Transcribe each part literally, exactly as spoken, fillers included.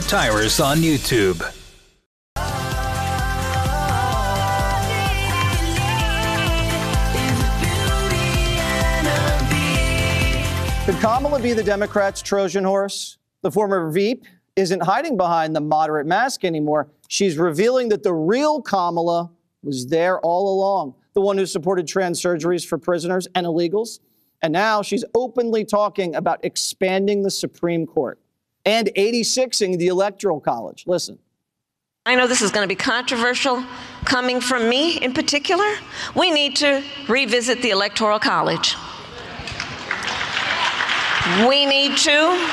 Matt Tyrus on YouTube. Could Kamala be the Democrats' Trojan horse? The former Veep isn't hiding behind the moderate mask anymore. She's revealing that the real Kamala was there all along, the one who supported trans surgeries for prisoners and illegals. And now she's openly talking about expanding the Supreme Court and eighty-sixing the Electoral College. Listen. I know this is going to be controversial coming from me in particular. We need to revisit the Electoral College. We need to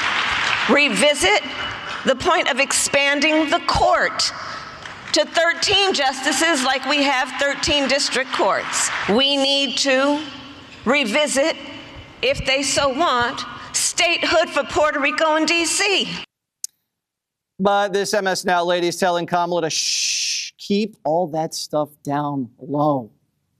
revisit the point of expanding the court to thirteen justices like we have thirteen district courts. We need to revisit, if they so want, statehood for Puerto Rico and D C. But this M S Now lady is telling Kamala to shh, keep all that stuff down low.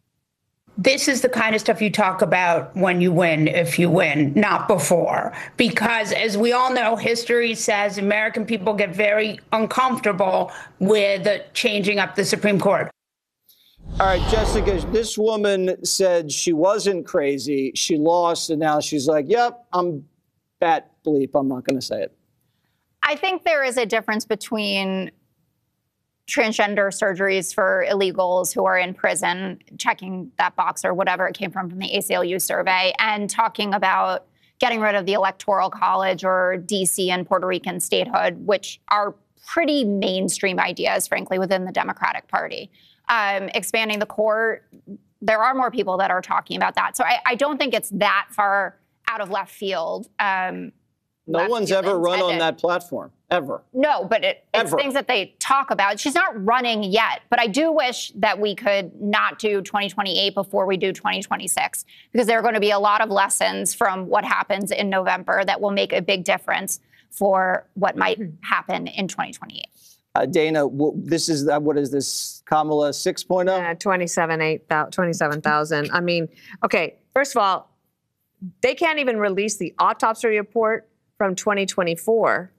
This is the kind of stuff you talk about when you win, if you win, not before. Because as we all know, history says American people get very uncomfortable with changing up the Supreme Court. All right, Jessica, this woman said she wasn't crazy. She lost, and now she's like, yep, I'm bat bleep. I'm not going to say it. I think there is a difference between transgender surgeries for illegals who are in prison, checking that box or whatever it came from from the A C L U survey, and talking about getting rid of the Electoral College or D C and Puerto Rican statehood, which are pretty mainstream ideas, frankly, within the Democratic Party. Um, expanding the court, there are more people that are talking about that. So I, I don't think it's that far out of left field. Um, no one's ever run on that platform, ever. No, but it, it's Ever. things that they talk about. She's not running yet, but I do wish that we could not do twenty twenty-eight before we do twenty twenty-six, because there are going to be a lot of lessons from what happens in November that will make a big difference for what might happen in twenty twenty-eight. Uh, Dana, w- this is, uh, what is this, Kamala six point oh? Yeah, twenty-seven, eight, twenty-seven thousand. I mean, okay, first of all, they can't even release the autopsy report from twenty twenty-four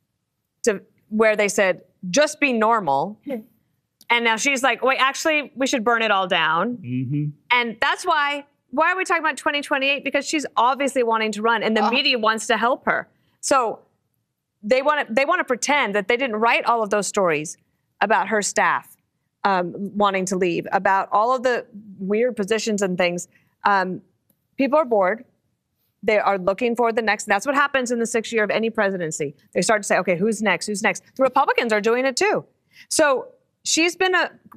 to where they said, just be normal. And now she's like, wait, actually, we should burn it all down. Mm-hmm. And that's why, why are we talking about twenty twenty-eight? Because she's obviously wanting to run, and the oh. media wants to help her. So they want to they want to pretend that they didn't write all of those stories about her staff um, wanting to leave, about all of the weird positions and things. Um, people are bored. They are looking for the next. That's what happens in the sixth year of any presidency. They start to say, okay, who's next? Who's next? The Republicans are doing it too. So she's been a